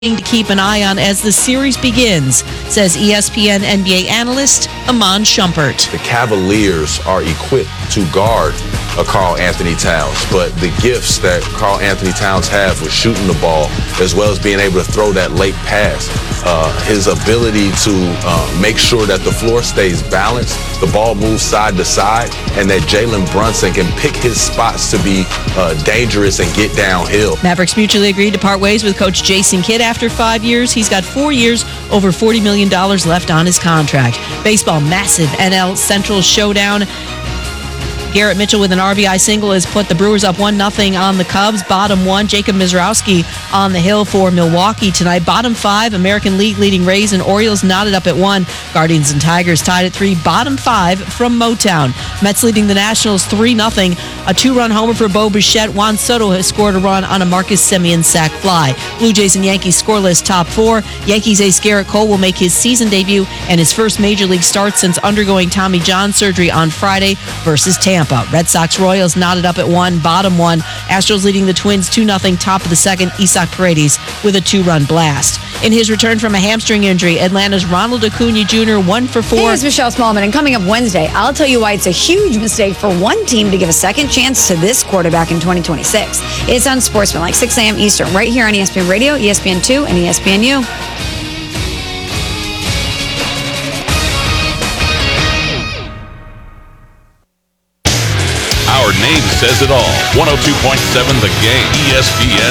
to keep an eye on as the series begins, says ESPN NBA analyst Iman Shumpert. The Cavaliers are equipped to guard Karl Anthony Towns, but the gifts that Karl Anthony Towns have with shooting the ball, as well as being able to throw that late pass, his ability to make sure that the floor stays balanced, the ball moves side to side, and that Jalen Brunson can pick his spots to be dangerous and get downhill. Mavericks mutually agreed to part ways with coach Jason Kidd after 5 years. He's got 4 years, over $40 million left on his contract. Baseball, massive NL Central showdown. Garrett Mitchell with an RBI single has put the Brewers up 1-0 on the Cubs. Bottom 1, Jacob Mizrowski on the hill for Milwaukee tonight. Bottom 5, American League leading Rays and Orioles knotted up at 1. Guardians and Tigers tied at 3. Bottom 5 from Motown. Mets leading the Nationals 3-0. A 2-run homer for Bo Bichette. Juan Soto has scored a run on a Marcus Semien sac fly. Blue Jays and Yankees scoreless top 4. Yankees ace Garrett Cole will make his season debut and his first major league start since undergoing Tommy John surgery on Friday versus Tampa. Red Sox Royals knotted up at 1, bottom 1. Astros leading the Twins 2-0, top of the second. Isaac Paredes with a 2-run blast. In his return from a hamstring injury, Atlanta's Ronald Acuna Jr. 1 for 4. Hey, it's Michelle Smallman, and coming up Wednesday, I'll tell you why it's a huge mistake for one team to give a second chance to this quarterback in 2026. It's on Sportsman, 6 a.m. Eastern, right here on ESPN Radio, ESPN2, and ESPNU. Our name says it all. 102.7 The Game. ESPN